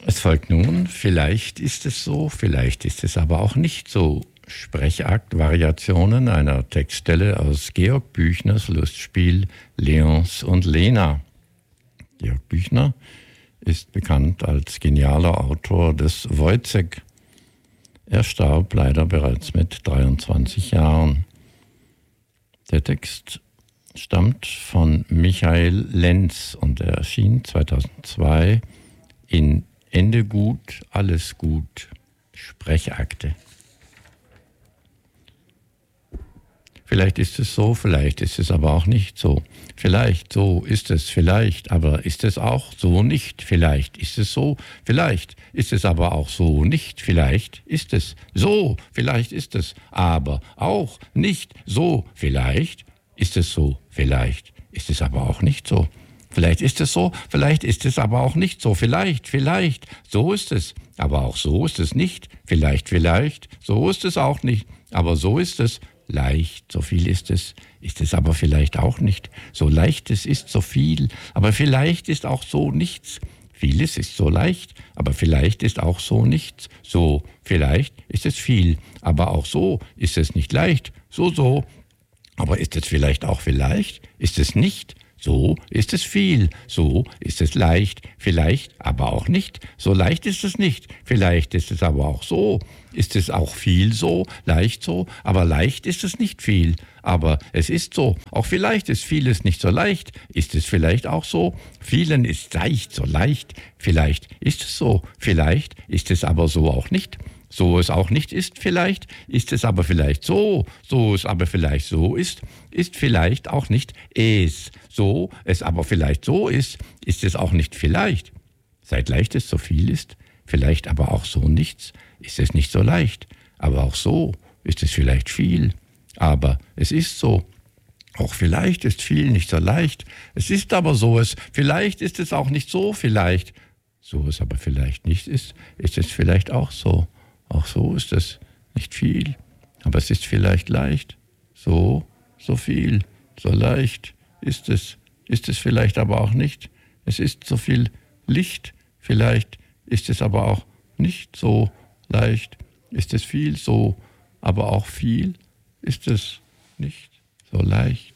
Es folgt nun, vielleicht ist es so, vielleicht ist es aber auch nicht so. Sprechakt-Variationen einer Textstelle aus Georg Büchners Lustspiel Leons und Lena. Georg Büchner ist bekannt als genialer Autor des Wojzeck. Er starb leider bereits mit 23 Jahren. Der Text stammt von Michael Lenz und er erschien 2002 in Ende gut, alles gut, Sprechakte. Vielleicht ist es so, vielleicht ist es aber auch nicht so. Vielleicht so ist es, vielleicht, aber ist es auch so nicht. Vielleicht ist es so, vielleicht ist es aber auch so nicht. Vielleicht ist es so, vielleicht ist es aber auch nicht so. Vielleicht ist es so, vielleicht ist es aber auch nicht so. Vielleicht ist es so, vielleicht ist es aber auch nicht so. Vielleicht, so ist es, aber auch so ist es nicht. Vielleicht, so ist es auch nicht, aber so ist es. Leicht, so viel ist es aber vielleicht auch nicht. So leicht es ist, so viel, aber vielleicht ist auch so nichts. Vieles ist so leicht, aber vielleicht ist auch so nichts. So, vielleicht ist es viel, aber auch so ist es nicht leicht. So, aber ist es vielleicht auch vielleicht? Ist es nicht? So ist es viel, so ist es leicht, vielleicht aber auch nicht. So leicht ist es nicht, vielleicht ist es aber auch so. Ist es auch viel so, leicht so, aber leicht ist es nicht viel. Aber es ist so, auch vielleicht ist vieles nicht so leicht, ist es vielleicht auch so. Vielen ist leicht, so leicht, vielleicht ist es so, vielleicht ist es aber so auch nicht. So es auch nicht ist vielleicht, ist es aber vielleicht so es aber vielleicht so ist vielleicht auch nicht es. So es aber vielleicht so ist es auch nicht vielleicht. Seit leicht es so viel ist, vielleicht aber auch so nichts, ist es nicht so leicht. Aber auch so ist es vielleicht viel. Aber es ist so. Auch vielleicht ist viel nicht so leicht. Es ist aber so es. Vielleicht ist es auch nicht so vielleicht. So es aber vielleicht nicht ist es vielleicht auch so. Auch so ist es nicht viel, aber es ist vielleicht leicht. So viel, so leicht ist es vielleicht aber auch nicht. Es ist so viel Licht, vielleicht ist es aber auch nicht so leicht. Ist es viel so, aber auch viel ist es nicht so leicht.